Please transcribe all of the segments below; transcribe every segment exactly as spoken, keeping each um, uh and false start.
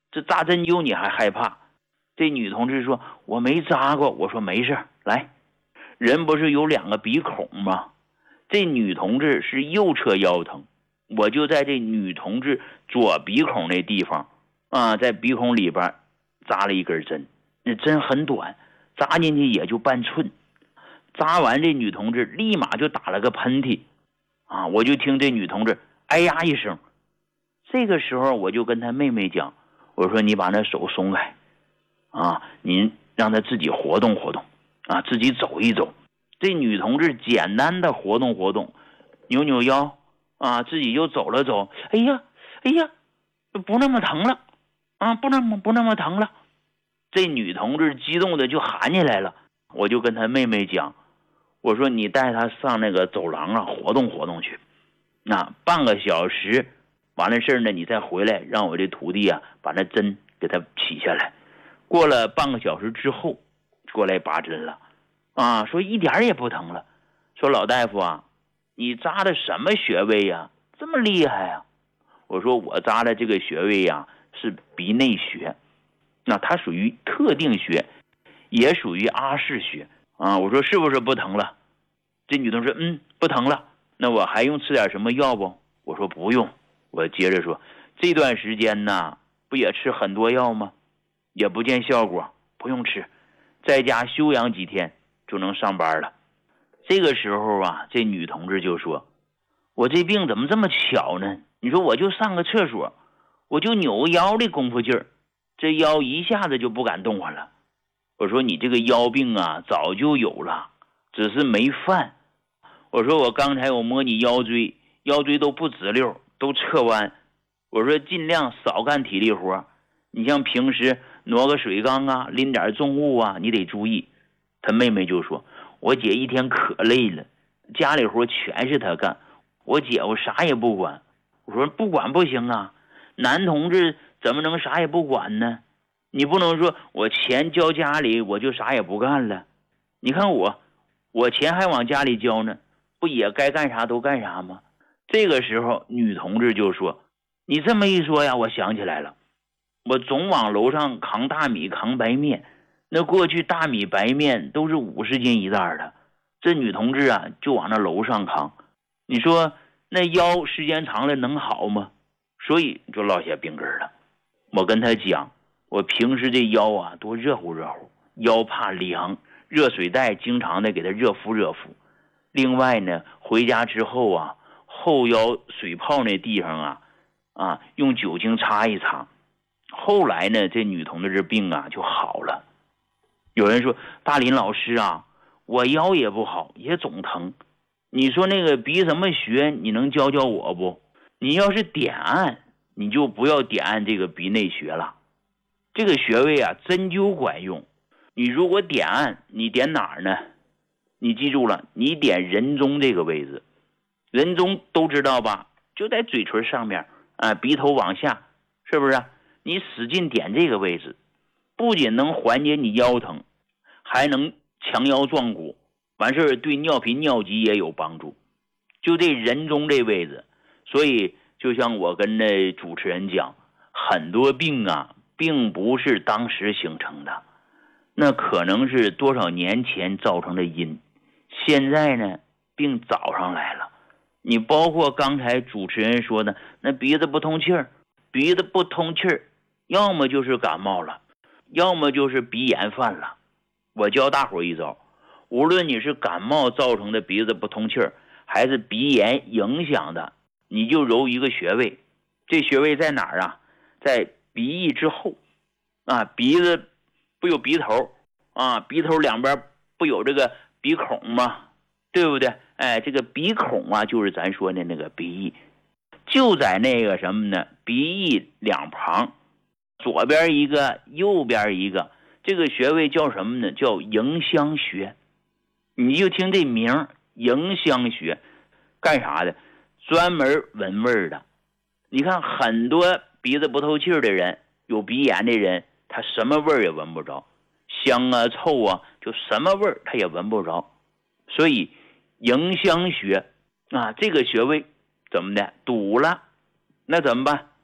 这扎针灸你还害怕？这女同志说我没扎过。我说没事，来，人不是有两个鼻孔吗？这女同志是右侧腰疼，我就在这女同志左鼻孔那地方啊，在鼻孔里边扎了一根针，那针很短，扎进去也就半寸。扎完这女同志立马就打了个喷嚏啊，我就听这女同志哎呀一声。这个时候我就跟她妹妹讲，我说你把那手松开啊，您让她自己活动活动啊，自己走一走。这女同志简单的活动活动，扭扭腰啊，自己就走了走。哎呀哎呀，不那么疼了啊，不那么不那么疼了。这女同志激动的就喊起来了。我就跟她妹妹讲，我说你带她上那个走廊啊活动活动去，那半个小时完了事儿呢，你再回来让我这徒弟啊把那针给他起下来。过了半个小时之后过来拔针了啊，说一点也不疼了。说老大夫啊，你扎的什么穴位呀、啊？这么厉害啊？我说我扎的这个穴位呀、啊、是鼻内穴，那它属于特定穴，也属于阿是穴啊。我说是不是不疼了？这女同说嗯不疼了。那我还用吃点什么药不？我说不用。我接着说这段时间呢不也吃很多药吗？也不见效果，不用吃，在家休养几天就能上班了。这个时候啊，这女同志就说我这病怎么这么巧呢？你说我就上个厕所，我就扭个腰的功夫劲儿，这腰一下子就不敢动弹了。我说你这个腰病啊早就有了，只是没犯。我说我刚才我摸你腰椎，腰椎都不直溜，都侧弯。我说尽量少干体力活，你像平时挪个水缸啊，拎点重物啊，你得注意。他妹妹就说我姐一天可累了，家里活全是她干，我姐我啥也不管。我说不管不行啊，男同志怎么能啥也不管呢？你不能说我钱交家里我就啥也不干了。你看我我钱还往家里交呢，不也该干啥都干啥吗？这个时候女同志就说你这么一说呀，我想起来了，我总往楼上扛大米扛白面，那过去大米白面都是五十斤一袋的，这女同志啊就往那楼上扛。你说那腰时间长了能好吗？所以就落下病根了。我跟她讲，我平时这腰啊多热乎热乎，腰怕凉，热水袋经常的给她热敷热敷。另外呢，回家之后啊，后腰水泡那地方啊啊用酒精擦一擦。后来呢，这女同志这病啊就好了。有人说大林老师啊，我腰也不好，也总疼，你说那个鼻什么穴你能教教我不？你要是点按，你就不要点按这个鼻内穴了，这个穴位啊针灸管用。你如果点按，你点哪儿呢？你记住了，你点人中这个位置。人中都知道吧，就在嘴唇上面啊，鼻头往下，是不是啊？你使劲点这个位置，不仅能缓解你腰疼，还能强腰壮骨，完事儿对尿频尿急也有帮助。就这人中这位置，所以就像我跟那主持人讲，很多病啊并不是当时形成的，那可能是多少年前造成的因，现在呢病找上来了。你包括刚才主持人说的那鼻子不通气儿，鼻子不通气儿要么就是感冒了，要么就是鼻炎犯了。我教大伙一招，无论你是感冒造成的鼻子不通气儿，还是鼻炎影响的，你就揉一个穴位。这穴位在哪儿啊？在鼻翼之后啊，鼻子不有鼻头啊，鼻头两边不有这个鼻孔吗？对不对？哎，这个鼻孔啊就是咱说的那个鼻翼，就在那个什么呢？鼻翼两旁，左边一个右边一个，这个穴位叫什么呢？叫迎香穴。你就听这名迎香穴干啥的？专门闻味的。你看很多鼻子不透气的人，有鼻炎的人，他什么味儿也闻不着，香啊臭啊，就什么味儿他也闻不着。所以迎香穴啊，这个穴位怎么的堵了，那怎么办？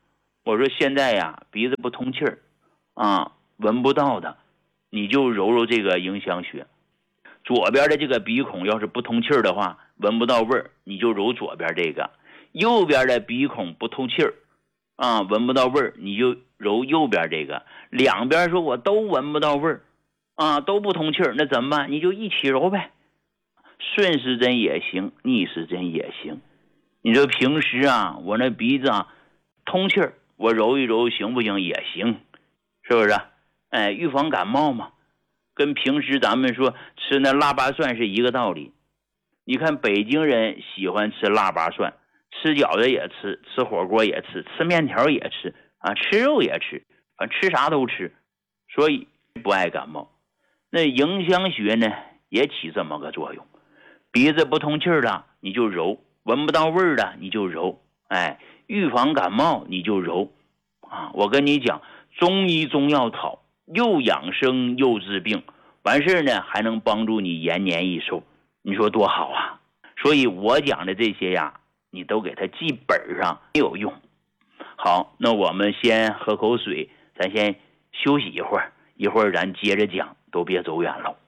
我说现在呀，鼻子不通气儿啊，闻不到的，你就揉揉这个迎香穴。左边的这个鼻孔要是不通气儿的话，闻不到味儿，你就揉左边这个。右边的鼻孔不通气儿啊，闻不到味儿，你就揉右边这个。两边说我都闻不到味儿啊，都不通气儿，那怎么办？你就一起揉呗，顺时针也行，逆时针也行。你说平时啊，我那鼻子啊通气儿，我揉一揉行不行？也行，是不是？哎，预防感冒嘛，跟平时咱们说吃那腊八蒜是一个道理。你看北京人喜欢吃腊八蒜，吃饺子也吃，吃火锅也吃，吃面条也吃啊，吃肉也吃，反正吃啥都吃，所以不爱感冒。那迎香穴呢也起这么个作用，鼻子不通气儿的你就揉，闻不到味儿的你就揉，哎，预防感冒你就揉啊。我跟你讲，中医中药草又养生又治病，完事呢还能帮助你延年益寿，你说多好啊！所以我讲的这些呀，你都给它记本上，没有用。好，那我们先喝口水，咱先休息一会儿，一会儿咱接着讲，都别走远了。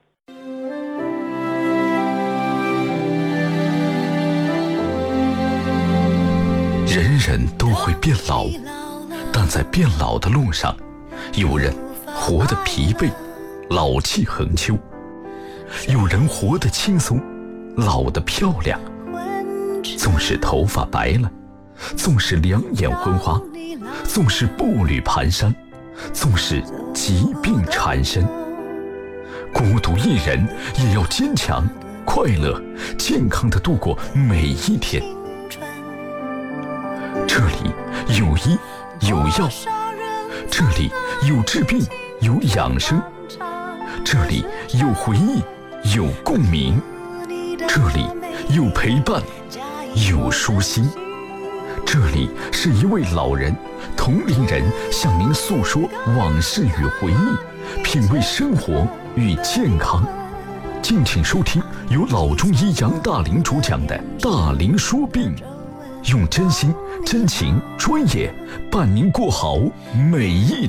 人人都会变老，但在变老的路上，有人活得疲惫，老气横秋；有人活得轻松，老得漂亮。纵使头发白了，纵使两眼昏花，纵使步履蹒跚，纵使疾病缠身，孤独一人也要坚强、快乐、健康地度过每一天。这里有医有药，这里有治病有养生，这里有回忆有共鸣，这里有陪伴有舒心。这里是一位老人同龄人向您诉说往事与回忆，品味生活与健康。敬请收听由老中医杨大林主讲的大林说病，用真心真情专业伴您过好每一天。